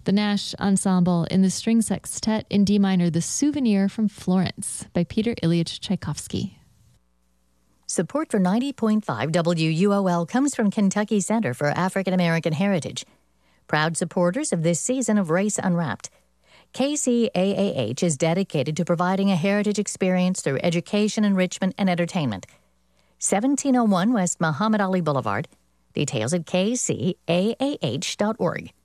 The Nash Ensemble in the String Sextet in D minor, The Souvenir from Florence by Peter Ilyich Tchaikovsky. Support for 90.5 WUOL comes from Kentucky Center for African American Heritage, proud supporters of this season of Race Unwrapped. KCAAH is dedicated to providing a heritage experience through education, enrichment, and entertainment. 1701 West Muhammad Ali Boulevard. Details at kcaa.org.